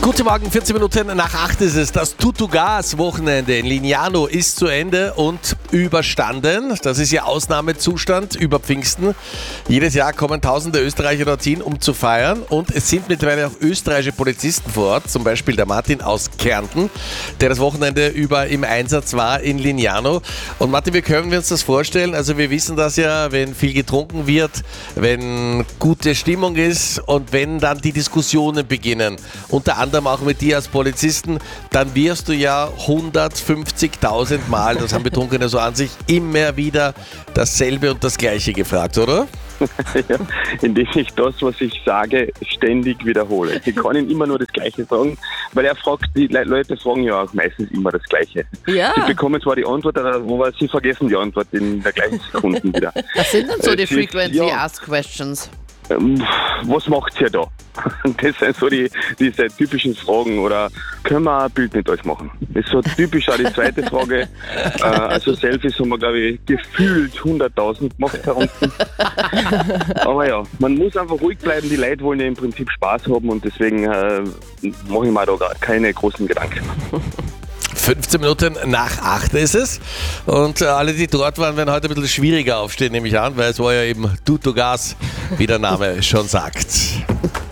Guten Morgen, 14 Minuten nach 8 ist es. Das Tutugas-Wochenende in Lignano ist zu Ende und überstanden. Das ist ja Ausnahmezustand über Pfingsten. Jedes Jahr kommen tausende Österreicher dorthin, um zu feiern. Und es sind mittlerweile auch österreichische Polizisten vor Ort, zum Beispiel der Martin aus Kärnten, der das Wochenende über im Einsatz war in Lignano. Und Martin, wie können wir uns das vorstellen? Also wir wissen das ja, wenn viel getrunken wird, wenn gute Stimmung ist und wenn dann die Diskussionen beginnen. Unter anderem auch mit dir als Polizisten, dann wirst du ja 150.000 Mal, das haben Betrunkene so an sich, immer wieder dasselbe und das Gleiche gefragt, oder? Ja, indem ich das, was ich sage, ständig wiederhole. Ich kann ihm immer nur das Gleiche sagen, weil er fragt, die Leute fragen ja auch meistens immer das Gleiche. Ja. Sie bekommen zwar die Antwort, aber sie vergessen die Antwort in der gleichen Sekunde wieder. Was sind denn so die frequently ja, asked questions? was macht ihr da? Das sind so diese typischen Fragen. Oder können wir ein Bild mit euch machen? Das ist so typisch auch die zweite Frage. Also Selfies haben wir, glaube ich, gefühlt 100.000 gemacht herunten. Aber ja, man muss einfach ruhig bleiben. Die Leute wollen ja im Prinzip Spaß haben und deswegen mache ich mir da gar keine großen Gedanken. 15 Minuten nach 8 ist es. Und alle, die dort waren, werden heute ein bisschen schwieriger aufstehen, nehme ich an, weil es war ja eben Tutugas, wie der Name schon sagt.